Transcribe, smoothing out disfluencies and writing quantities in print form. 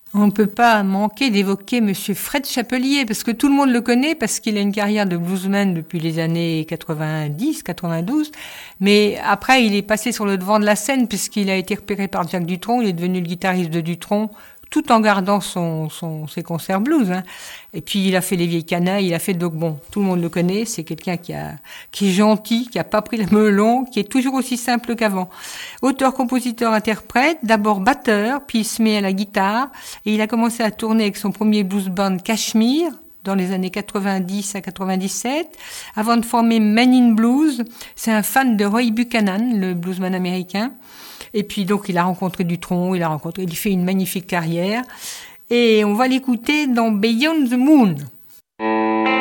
On ne peut pas manquer d'évoquer Monsieur Fred Chapelier, parce que tout le monde le connaît, parce qu'il a une carrière de bluesman depuis les années 90, 92. Mais après, il est passé sur le devant de la scène, puisqu'il a été repéré par Jack Dutronc. Il est devenu le guitariste de Dutronc, tout en gardant ses concerts blues, hein. Et puis, il a fait les vieilles canailles, il a fait, donc bon, tout le monde le connaît. C'est quelqu'un qui est gentil, qui a pas pris le melon, qui est toujours aussi simple qu'avant. Auteur, compositeur, interprète, d'abord batteur, puis il se met à la guitare, et il a commencé à tourner avec son premier blues band Cashmere, dans les années 90 à 97, avant de former Men in Blues. C'est un fan de Roy Buchanan, le bluesman américain. Et puis donc il a rencontré Dutronc, il fait une magnifique carrière. Et on va l'écouter dans Beyond the Moon.